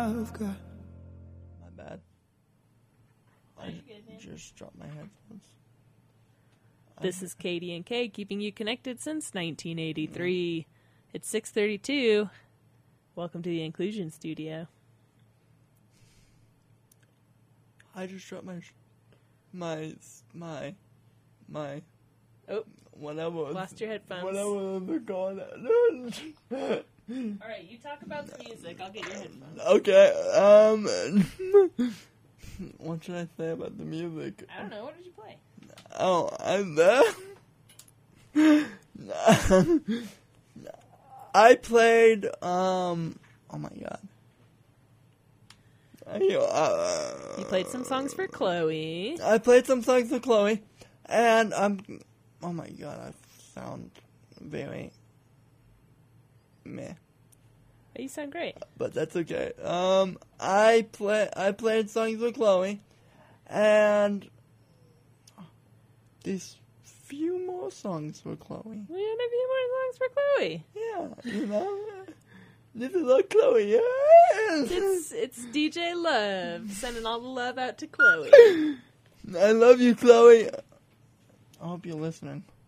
My bad. I just dropped my headphones. This is Katie and Kay, keeping you connected since 1983. It's 6:32. Welcome to the Inclusion Studio. I just dropped my Oh, whatever. lost your headphones. Whatever they're called. All right, you talk about the music. I'll get your headphones. Okay. What should I say about the music? I don't know. What did you play? Oh, I played, oh my god. You played some songs for Chloe. I played some songs for Chloe, and oh my god, I sound very meh. You sound great. But that's okay. I played songs for Chloe, and these few more songs for Chloe. We have a few more songs for Chloe. Yeah, you know, this is our Chloe. Yeah. It's DJ Love sending all the love out to Chloe. I love you, Chloe. I hope you're listening.